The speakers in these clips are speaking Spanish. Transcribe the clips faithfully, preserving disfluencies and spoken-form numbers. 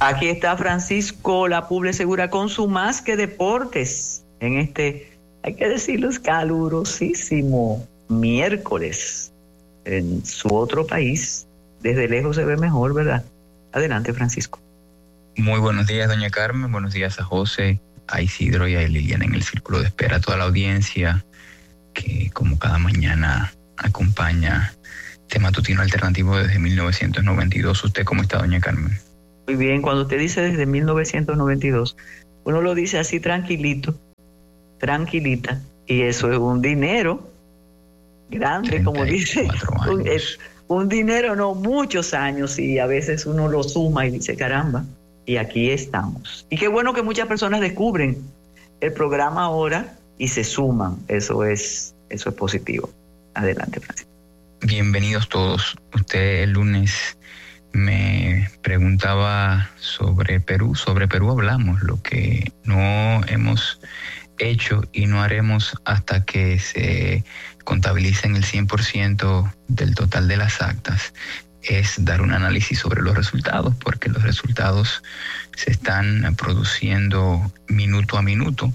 Aquí está Francisco La Puble Segura con su Más que Deportes en este, hay que decirlo, es calurosísimo miércoles en su otro país. Desde lejos se ve mejor, ¿verdad? Adelante, Francisco. Muy buenos días, doña Carmen. Buenos días a José, a Isidro y a Liliana en el círculo de espera, a toda la audiencia que como cada mañana acompaña este matutino alternativo desde mil novecientos noventa y dos. ¿Usted cómo está, doña Carmen? Muy bien, cuando usted dice desde mil novecientos noventa y dos, uno lo dice así tranquilito, tranquilita, y eso es un dinero grande, como dice, un, es un dinero, no, muchos años, y a veces uno lo suma y dice, caramba, y aquí estamos. Y qué bueno que muchas personas descubren el programa ahora y se suman, eso es, eso es positivo. Adelante, Francisco. Bienvenidos todos. Usted el lunes me preguntaba sobre Perú. Sobre Perú hablamos, lo que no hemos hecho y no haremos hasta que se contabilicen el cien por ciento del total de las actas es dar un análisis sobre los resultados, porque los resultados se están produciendo minuto a minuto.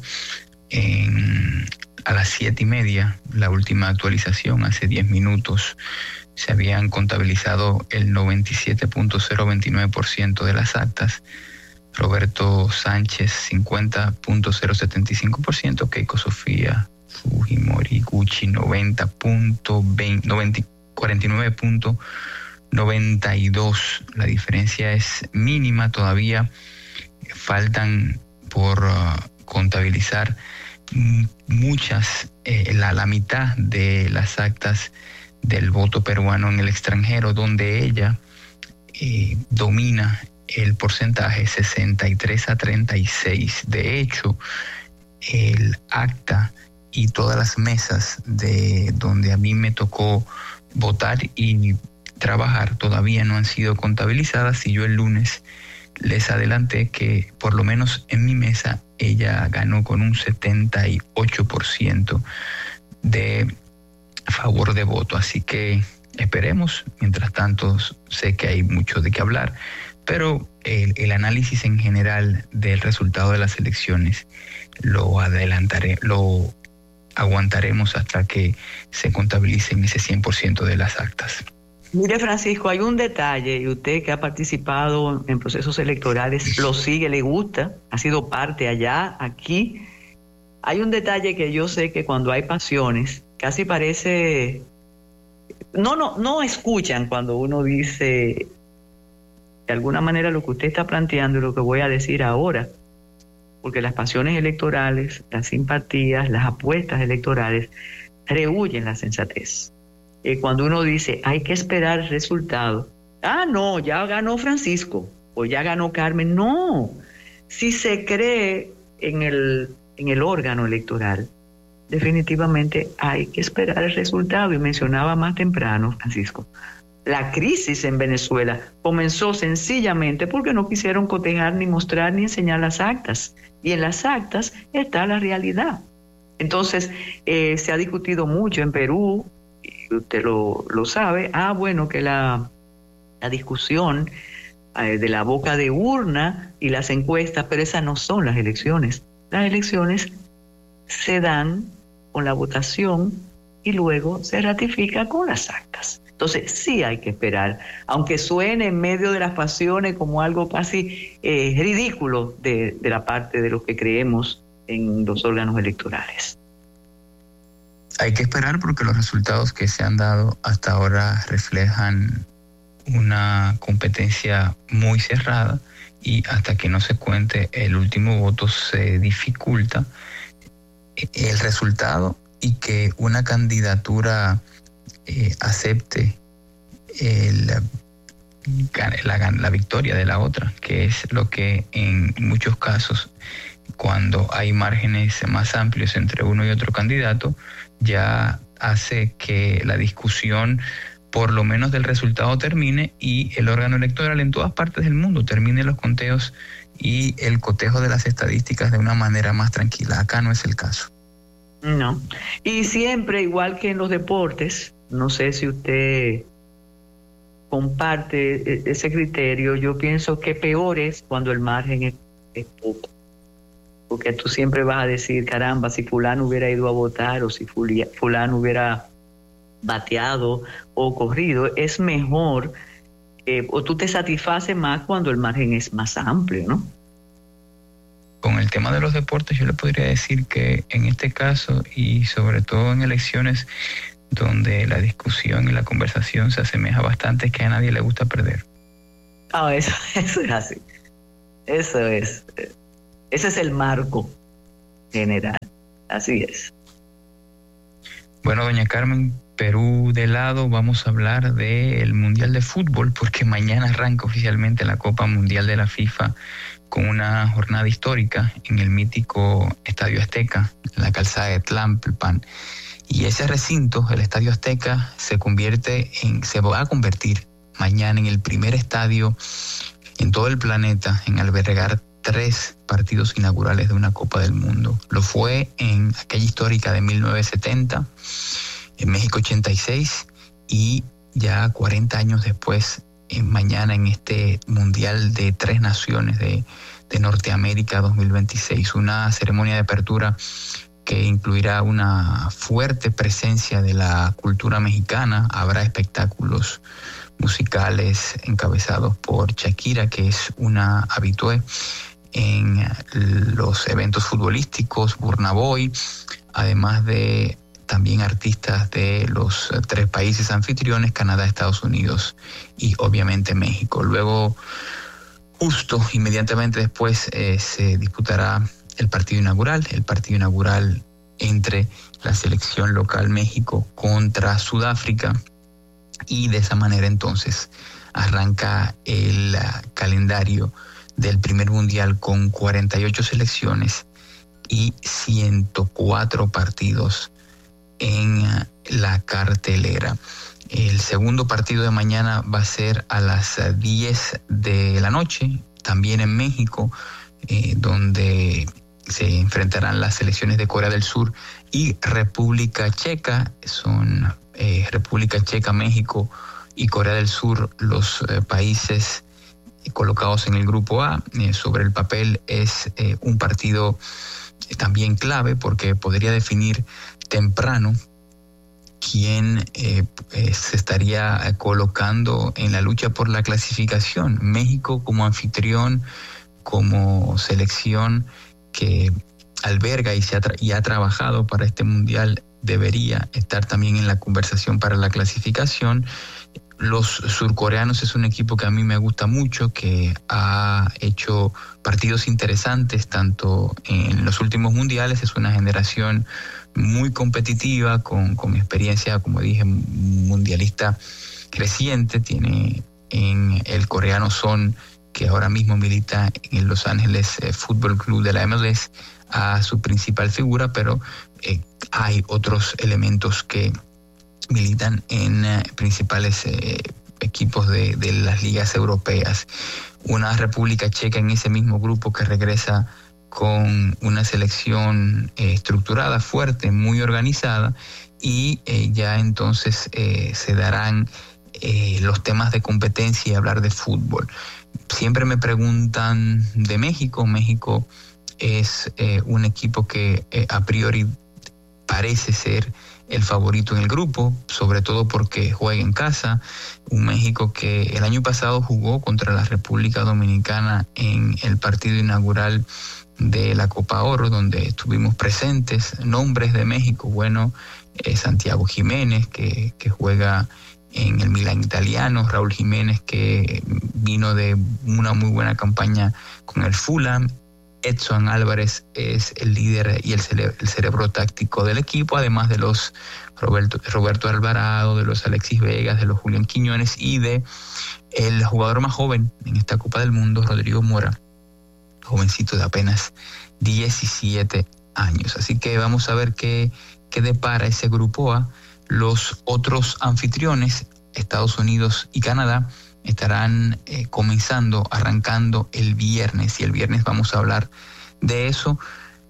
En, a las siete y media, la última actualización, hace diez minutos, se habían contabilizado el noventa y siete punto cero veintinueve por ciento de las actas, Roberto Sánchez cincuenta punto cero setenta y cinco por ciento, Keiko Sofía Fujimori Gucci noventa punto cuarenta y nueve punto noventa y dos. La diferencia es mínima, todavía faltan por uh, contabilizar muchas, eh, la, la mitad de las actas del voto peruano en el extranjero, donde ella eh, domina el porcentaje sesenta y tres a treinta y seis. De hecho, el acta y todas las mesas de donde a mí me tocó votar y trabajar todavía no han sido contabilizadas, y yo el lunes les adelanté que por lo menos en mi mesa ella ganó con un setenta y ocho por ciento de favor de voto. Así que esperemos. Mientras tanto, sé que hay mucho de qué hablar, pero el, el análisis en general del resultado de las elecciones lo adelantaré, lo aguantaremos hasta que se contabilicen ese cien por ciento de las actas. Mire, Francisco, hay un detalle, y usted que ha participado en procesos electorales, lo sigue, le gusta, ha sido parte allá, aquí. Hay un detalle que yo sé que cuando hay pasiones, casi parece, no, no, no escuchan cuando uno dice de alguna manera lo que usted está planteando y lo que voy a decir ahora, porque las pasiones electorales, las simpatías, las apuestas electorales rehuyen la sensatez. Eh, cuando uno dice hay que esperar el resultado, ah, no, ya ganó Francisco o ya ganó Carmen, no. Si se cree en el, en el órgano electoral, definitivamente hay que esperar el resultado. Y mencionaba más temprano, Francisco, la crisis en Venezuela comenzó sencillamente porque no quisieron cotejar, ni mostrar, ni enseñar las actas. Y en las actas está la realidad. Entonces, eh, se ha discutido mucho en Perú, y usted lo, lo sabe, ah, bueno, que la, la discusión eh, de la boca de urna y las encuestas, pero esas no son las elecciones. Las elecciones se dan con la votación y luego se ratifica con las actas. Entonces sí hay que esperar, aunque suene en medio de las pasiones como algo casi eh, ridículo de, de la parte de los que creemos en los órganos electorales. Hay que esperar porque los resultados que se han dado hasta ahora reflejan una competencia muy cerrada, y hasta que no se cuente el último voto se dificulta el resultado y que una candidatura eh, acepte el, la, la victoria de la otra, que es lo que en muchos casos, cuando hay márgenes más amplios entre uno y otro candidato, ya hace que la discusión por lo menos del resultado termine y el órgano electoral en todas partes del mundo termine los conteos y el cotejo de las estadísticas de una manera más tranquila. Acá no es el caso. No. Y siempre, igual que en los deportes, no sé si usted comparte ese criterio, yo pienso que peor es cuando el margen es, es poco. Porque tú siempre vas a decir, caramba, si fulano hubiera ido a votar o si fulano hubiera bateado o corrido, es mejor, eh, o tú te satisfaces más cuando el margen es más amplio, ¿no? Con el tema de los deportes, yo le podría decir que en este caso, y sobre todo en elecciones donde la discusión y la conversación se asemeja bastante, es que a nadie le gusta perder. Ah, eso, eso es así. Eso es. Ese es el marco general. Así es. Bueno, doña Carmen, Perú de lado, vamos a hablar del Mundial de Fútbol, porque mañana arranca oficialmente la Copa Mundial de la FIFA con una jornada histórica en el mítico Estadio Azteca, en la calzada de Tlalpan. Y ese recinto, el Estadio Azteca, se convierte en, se va a convertir mañana en el primer estadio en todo el planeta en albergar tres partidos inaugurales de una Copa del Mundo. Lo fue en aquella histórica de mil novecientos setenta, en México ochenta y seis, y ya cuarenta años después, en mañana en este Mundial de Tres Naciones de, de Norteamérica dos mil veintiséis, una ceremonia de apertura que incluirá una fuerte presencia de la cultura mexicana. Habrá espectáculos musicales encabezados por Shakira, que es una habitué en los eventos futbolísticos, Burna Boy, además de también artistas de los tres países anfitriones, Canadá, Estados Unidos y obviamente México. Luego, justo inmediatamente después, eh, se disputará el partido inaugural, el partido inaugural entre la selección local México contra Sudáfrica, y de esa manera entonces arranca el uh, calendario del primer mundial con cuarenta y ocho selecciones y ciento cuatro partidos en uh, la cartelera. El segundo partido de mañana va a ser a las diez de la noche, también en México, eh, donde se enfrentarán las selecciones de Corea del Sur y República Checa. Son eh, República Checa, México y Corea del Sur los eh, países colocados en el grupo A. Eh, sobre el papel es eh, un partido eh, también clave, porque podría definir temprano quién eh, eh, se estaría colocando en la lucha por la clasificación. México como anfitrión, como selección que alberga y, se ha, tra- y ha trabajado para este mundial, debería estar también en la conversación para la clasificación. Los surcoreanos es un equipo que a mí me gusta mucho, que ha hecho partidos interesantes tanto en los últimos mundiales. Es una generación muy competitiva, con, con experiencia, como dije, mundialista creciente. Tiene en el coreano Son, que ahora mismo milita en el Los Ángeles eh, Fútbol Club de la M L S, a su principal figura, pero eh, hay otros elementos que militan en eh, principales eh, equipos de, de las ligas europeas. Una República Checa en ese mismo grupo que regresa con una selección eh, estructurada, fuerte, muy organizada, y eh, ya entonces eh, se darán eh, los temas de competencia y hablar de fútbol. Siempre me preguntan de México. México es eh, un equipo que eh, a priori parece ser el favorito en el grupo, sobre todo porque juega en casa. Un México que el año pasado jugó contra la República Dominicana en el partido inaugural de la Copa Oro, donde estuvimos presentes. Nombres de México, bueno, eh, Santiago Jiménez, que, que juega en el Milan italiano, Raúl Jiménez, que vino de una muy buena campaña con el Fulham. Edson Álvarez es el líder y el, cere- el cerebro táctico del equipo, además de los Roberto, Roberto Alvarado, de los Alexis Vegas, de los Julián Quiñones y de el jugador más joven en esta Copa del Mundo, Rodrigo Mora, jovencito de apenas diecisiete años. Así que vamos a ver qué, qué depara ese grupo A. Los otros anfitriones, Estados Unidos y Canadá, estarán eh, comenzando, arrancando el viernes, y el viernes vamos a hablar de eso.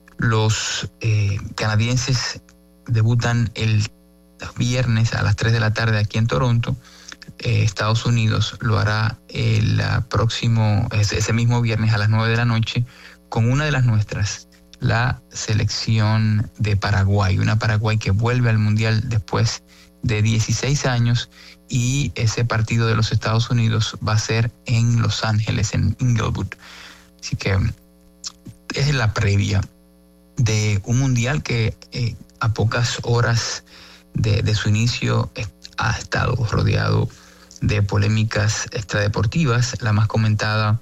Los eh, canadienses debutan el viernes a las tres de la tarde aquí en Toronto. eh, Estados Unidos lo hará el uh, próximo, ese mismo viernes a las nueve de la noche, con una de las nuestras, la selección de Paraguay, una Paraguay que vuelve al Mundial después de dieciséis años, y ese partido de los Estados Unidos va a ser en Los Ángeles, en Inglewood. Así que es la previa de un Mundial que eh, a pocas horas de, de su inicio eh, ha estado rodeado de polémicas extradeportivas. La más comentada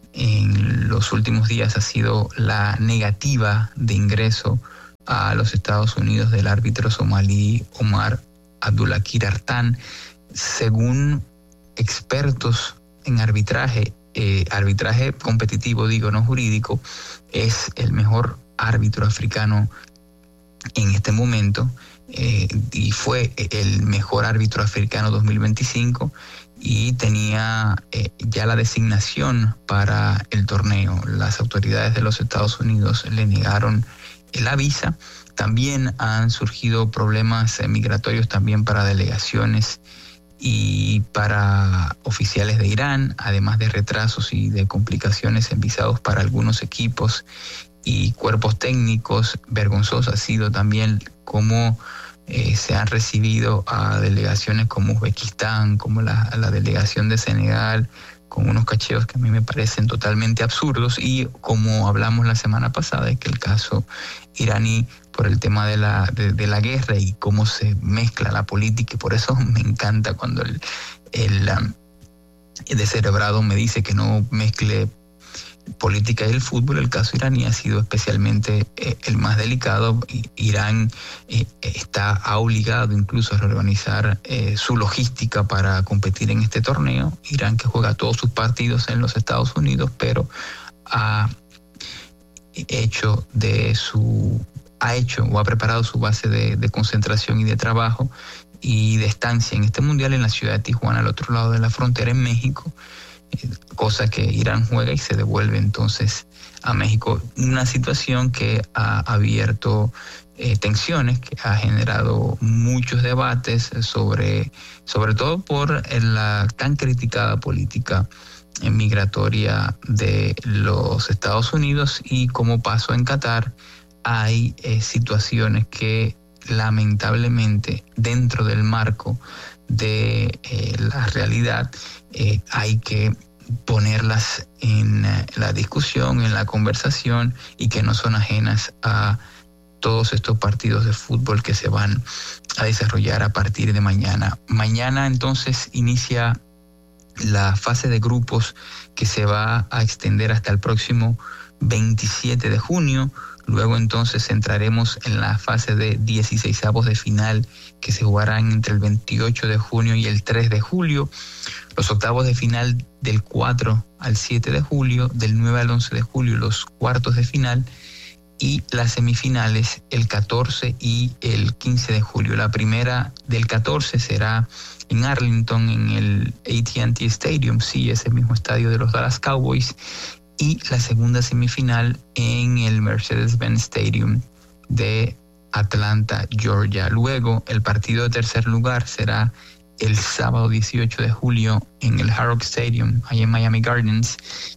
en los últimos días ha sido la negativa de ingreso a los Estados Unidos del árbitro somalí Omar Abdulakir Artan. Según expertos en arbitraje, eh, arbitraje competitivo, digo, no jurídico, es el mejor árbitro africano en este momento, eh, y fue el mejor árbitro africano dos mil veinticinco, y tenía eh, ya la designación para el torneo. Las autoridades de los Estados Unidos le negaron la visa. También han surgido problemas migratorios también para delegaciones y para oficiales de Irán, además de retrasos y de complicaciones en visados para algunos equipos y cuerpos técnicos. Vergonzoso ha sido también cómo eh, se han recibido a delegaciones como Uzbekistán, como la, la delegación de Senegal, con unos cacheos que a mí me parecen totalmente absurdos, y como hablamos la semana pasada, de que el caso iraní, por el tema de la, de, de la guerra y cómo se mezcla la política, y por eso me encanta cuando el, el, um, el descerebrado me dice que no mezcle política y el fútbol. El caso iraní ha sido especialmente eh, el más delicado. Irán eh, está obligado incluso a reorganizar eh, su logística para competir en este torneo. Irán, que juega todos sus partidos en los Estados Unidos, pero ha hecho de su ha hecho o ha preparado su base de, de concentración y de trabajo y de estancia en este mundial en la ciudad de Tijuana, al otro lado de la frontera, en México, cosa que Irán juega y se devuelve entonces a México. Una situación que ha abierto eh, tensiones, que ha generado muchos debates sobre, sobre todo por la tan criticada política migratoria de los Estados Unidos. Y como pasó en Qatar, hay eh, situaciones que lamentablemente, dentro del marco de eh, la realidad, eh, hay que ponerlas en eh, la discusión, en la conversación, y que no son ajenas a todos estos partidos de fútbol que se van a desarrollar a partir de mañana. Mañana entonces inicia la fase de grupos, que se va a extender hasta el próximo veintisiete de junio. Luego entonces entraremos en la fase de dieciseisavos de final, que se jugarán entre el veintiocho de junio y el tres de julio. Los octavos de final del cuatro al siete de julio, del nueve al once de julio los cuartos de final, y las semifinales el catorce y el quince de julio. La primera del catorce será en Arlington, en el A T and T Stadium, sí, ese mismo estadio de los Dallas Cowboys, y la segunda semifinal en el Mercedes-Benz Stadium de Atlanta, Georgia. Luego, el partido de tercer lugar será el sábado dieciocho de julio en el Hard Rock Stadium, ahí en Miami Gardens,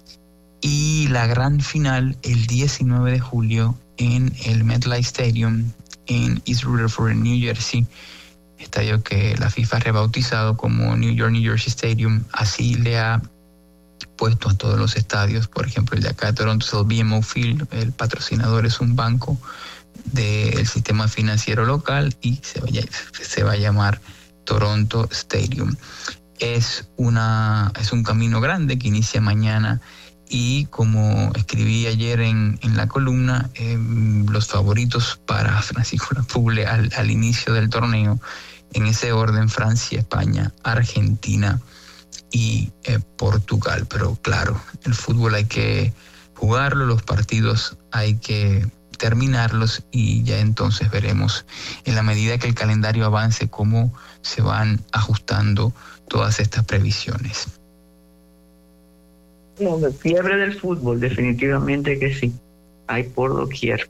y la gran final el diecinueve de julio en el MetLife Stadium en East Rutherford, en New Jersey, estadio que la FIFA ha rebautizado como New York, New Jersey Stadium. Así le ha puesto a todos los estadios. Por ejemplo, el de acá de Toronto es el B M O Field, el patrocinador es un banco del sistema financiero local, y se va, a, se va a llamar Toronto Stadium. Es, una, es un camino grande que inicia mañana, y como escribí ayer en, en la columna, eh, los favoritos para Francisco Lapuble al, al inicio del torneo, en ese orden: Francia, España, Argentina y eh, Portugal. Pero claro, el fútbol hay que jugarlo, los partidos hay que terminarlos, y ya entonces veremos, en la medida que el calendario avance, cómo se van ajustando todas estas previsiones. No, de fiebre del fútbol, definitivamente que sí, hay por doquier.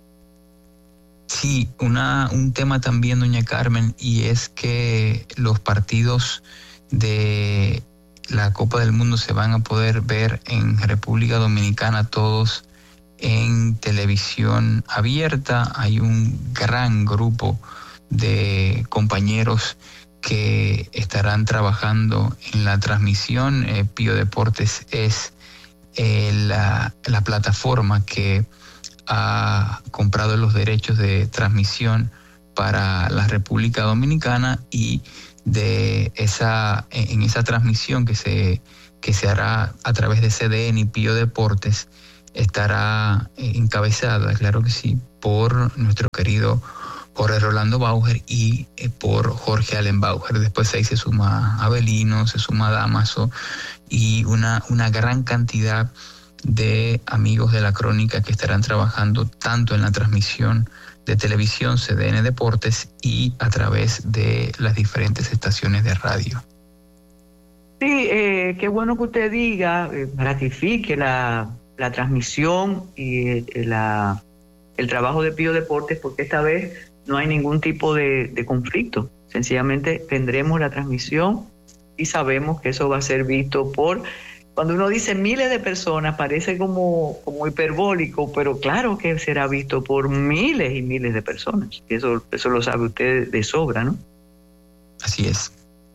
Sí, una, un tema también, doña Carmen, y es que los partidos de la Copa del Mundo se van a poder ver en República Dominicana todos en televisión abierta. Hay un gran grupo de compañeros que estarán trabajando en la transmisión. Eh, Pío Deportes es eh, la, la plataforma que ha comprado los derechos de transmisión para la República Dominicana, y de esa en esa transmisión que se que se hará a través de C D N y Pío Deportes estará encabezada, claro que sí, por nuestro querido Jorge Rolando Bauer y eh, por Jorge Allen Bauer. Después ahí se suma Abelino, se suma Damaso y una, una gran cantidad de amigos de la crónica que estarán trabajando tanto en la transmisión de televisión C D N Deportes y a través de las diferentes estaciones de radio. Sí, eh, qué bueno que usted diga, eh, ratifique la, la transmisión y eh, la, el trabajo de Pío Deportes, porque esta vez no hay ningún tipo de, de conflicto. Sencillamente tendremos la transmisión y sabemos que eso va a ser visto por... Cuando uno dice miles de personas parece como, como hiperbólico, pero claro que será visto por miles y miles de personas. Eso, eso lo sabe usted de sobra, ¿no? Así es.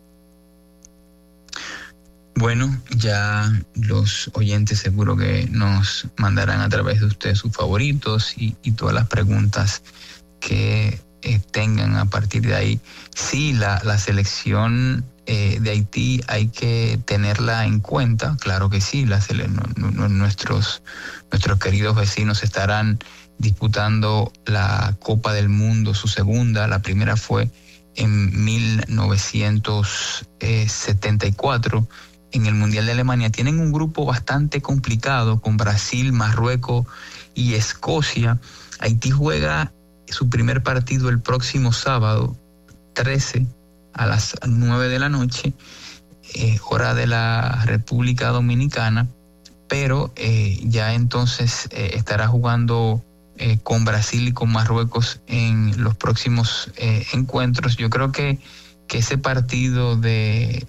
Bueno, ya los oyentes seguro que nos mandarán a través de usted sus favoritos y, y todas las preguntas que eh, tengan a partir de ahí. Sí, la, la selección eh, de Haití hay que tenerla en cuenta, claro que sí. La, no, no, nuestros, nuestros queridos vecinos estarán disputando la Copa del Mundo, su segunda. La primera fue en mil novecientos setenta y cuatro, en el Mundial de Alemania. Tienen un grupo bastante complicado con Brasil, Marruecos y Escocia. Haití juega su primer partido el próximo sábado, trece a las nueve de la noche, eh, hora de la República Dominicana, pero eh, ya entonces eh, estará jugando eh, con Brasil y con Marruecos en los próximos eh, encuentros. Yo creo que, que ese partido de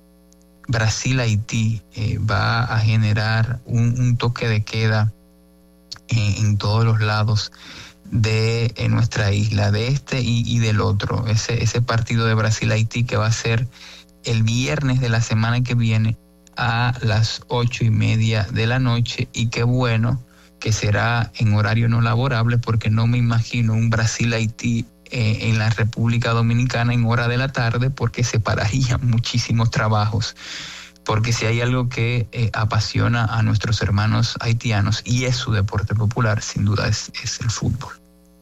Brasil-Haití eh, va a generar un, un toque de queda en, en todos los lados de en nuestra isla, de este y, y del otro. Ese, ese partido de Brasil-Haití que va a ser el viernes de la semana que viene a las ocho y media de la noche, y qué bueno que será en horario no laborable, porque no me imagino un Brasil-Haití eh, en la República Dominicana en hora de la tarde, porque separarían muchísimos trabajos. Porque si hay algo que eh, apasiona a nuestros hermanos haitianos, y es su deporte popular, sin duda es, es el fútbol.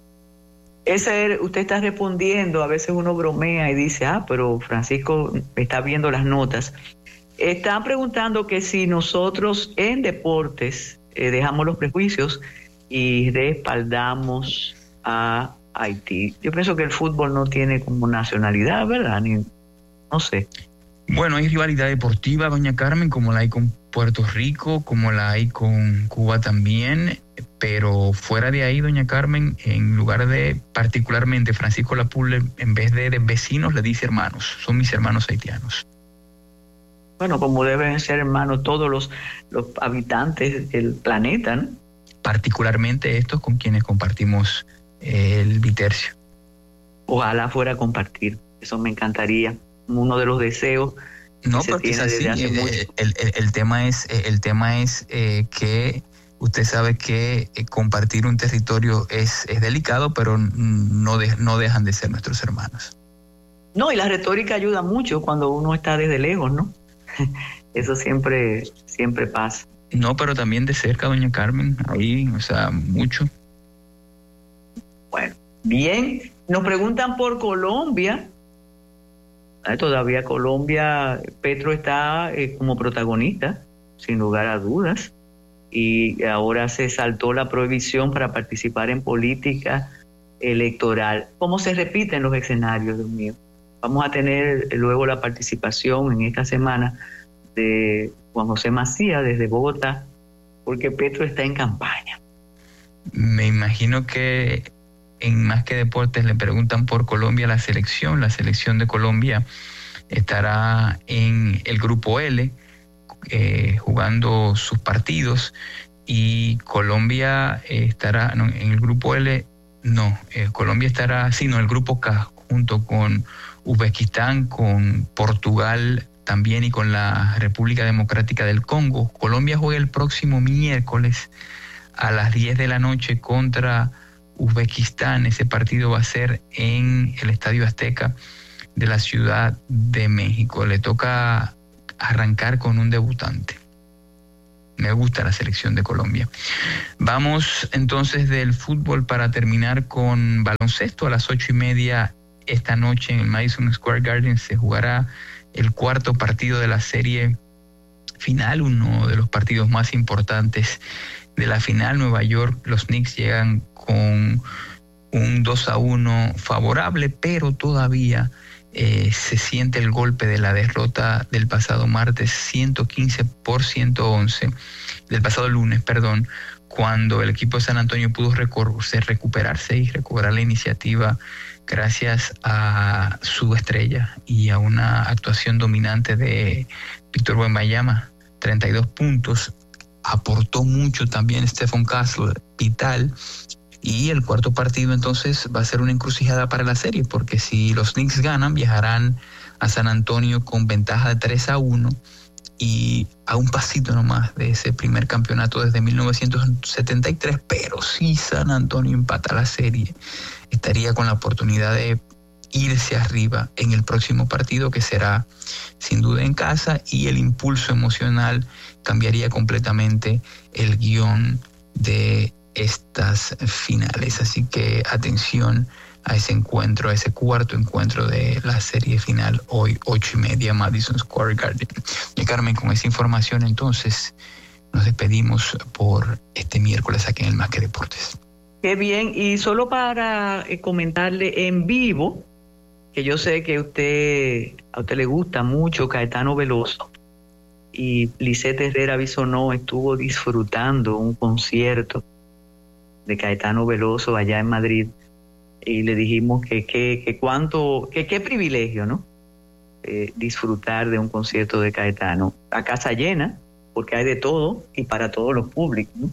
Ese, usted está respondiendo, a veces uno bromea y dice, ah, pero Francisco está viendo las notas. Están preguntando que si nosotros en deportes eh, dejamos los prejuicios y respaldamos a Haití. Yo pienso que el fútbol no tiene como nacionalidad, ¿verdad? Ni, no sé. Bueno, hay rivalidad deportiva, doña Carmen, como la hay con Puerto Rico, como la hay con Cuba también, pero fuera de ahí, doña Carmen, en lugar de particularmente Francisco Lapule, en vez de, de vecinos, le dice hermanos, son mis hermanos haitianos. Bueno, como deben ser hermanos todos los, los habitantes del planeta, ¿no? Particularmente estos con quienes compartimos eh, el Vitercio. Ojalá fuera a compartir, eso me encantaría. Uno de los deseos. No, porque es así. El, el, el, el tema es, el tema es eh, que usted sabe que eh, compartir un territorio es, es delicado, pero no, de, no dejan de ser nuestros hermanos. No, y la retórica ayuda mucho cuando uno está desde lejos, ¿no? Eso siempre, siempre pasa. No, pero también de cerca, doña Carmen, ahí, o sea, mucho. Bueno, bien. Nos preguntan por Colombia. Todavía Colombia, Petro está eh, como protagonista, sin lugar a dudas, y ahora se saltó la prohibición para participar en política electoral. ¿Cómo se repiten los escenarios, Dios mío? Vamos a tener luego la participación en esta semana de Juan José Macías desde Bogotá, porque Petro está en campaña. Me imagino que en Más que Deportes le preguntan por Colombia, la selección, la selección de Colombia estará en el grupo L, eh, jugando sus partidos, y Colombia estará no, en el grupo L, no, eh, Colombia estará, sino el grupo K, junto con Uzbekistán, con Portugal también y con la República Democrática del Congo. Colombia juega el próximo miércoles a las diez de la noche contra Uzbekistán. Ese partido va a ser en el Estadio Azteca de la Ciudad de México. Le toca arrancar con un debutante. Me gusta la selección de Colombia. Vamos entonces del fútbol para terminar con baloncesto. A las ocho y media esta noche en el Madison Square Garden se jugará el cuarto partido de la serie final, uno de los partidos más importantes de la final. Nueva York, los Knicks llegan con un dos a uno favorable, pero todavía eh, se siente el golpe de la derrota del pasado martes, ciento quince por ciento once, del pasado lunes, perdón, cuando el equipo de San Antonio pudo recuperarse y recuperar la iniciativa gracias a su estrella y a una actuación dominante de Víctor Wembanyama, treinta y dos puntos. Aportó mucho también Stephen Castle, vital. Y el cuarto partido entonces va a ser una encrucijada para la serie, porque si los Knicks ganan, viajarán a San Antonio con ventaja de tres a uno y a un pasito nomás de ese primer campeonato desde mil novecientos setenta y tres. Pero si San Antonio empata la serie, estaría con la oportunidad de irse arriba en el próximo partido, que será sin duda en casa, y el impulso emocional cambiaría completamente el guión de estas finales. Así que atención a ese encuentro, a ese cuarto encuentro de la serie final, hoy ocho y media, Madison Square Garden. Y Carmen, con esa información entonces nos despedimos por este miércoles aquí en el Más que Deportes. Qué bien, y solo para comentarle en vivo, que yo sé que usted a usted le gusta mucho Caetano Veloso, y Lisette Herrera Bisonó estuvo disfrutando un concierto de Caetano Veloso allá en Madrid, y le dijimos que que, que cuánto, que qué privilegio, ¿no? Eh, disfrutar de un concierto de Caetano a casa llena, porque hay de todo y para todos los públicos, ¿no?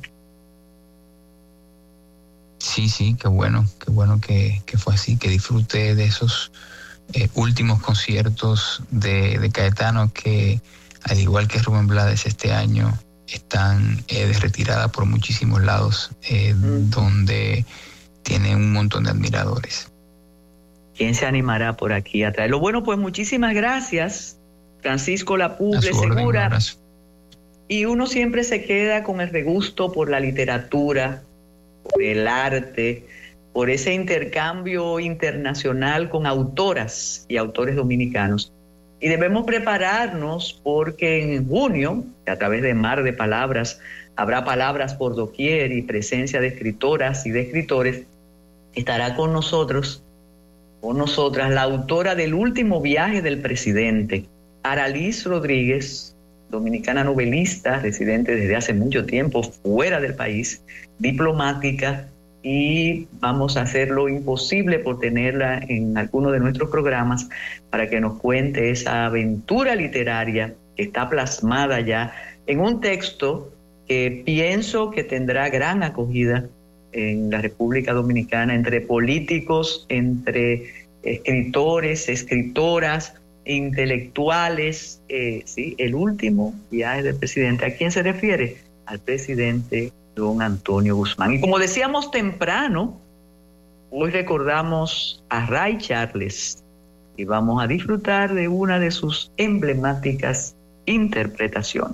Sí, sí, qué bueno, qué bueno que, que fue así, que disfruté de esos eh, últimos conciertos de, de Caetano, que al igual que Rubén Blades este año están eh, de retirada por muchísimos lados, eh, mm. donde tiene un montón de admiradores. ¿Quién se animará por aquí a traerlo? Bueno, pues muchísimas gracias, Francisco Lapuble Segura. Orden, y uno siempre se queda con el regusto por la literatura, por el arte, por ese intercambio internacional con autoras y autores dominicanos. Y debemos prepararnos porque en junio, a través de Mar de Palabras, habrá palabras por doquier y presencia de escritoras y de escritores. Estará con nosotros, con nosotras, la autora del Último Viaje del Presidente, Aralís Rodríguez, dominicana novelista, residente desde hace mucho tiempo fuera del país, diplomática, y vamos a hacer lo imposible por tenerla en alguno de nuestros programas para que nos cuente esa aventura literaria que está plasmada ya en un texto que pienso que tendrá gran acogida en la República Dominicana, entre políticos, entre escritores, escritoras, intelectuales. Eh, sí, el último viaje del presidente. ¿A quién se refiere? Al presidente don Antonio Guzmán. Y como decíamos temprano, hoy recordamos a Ray Charles y vamos a disfrutar de una de sus emblemáticas interpretaciones.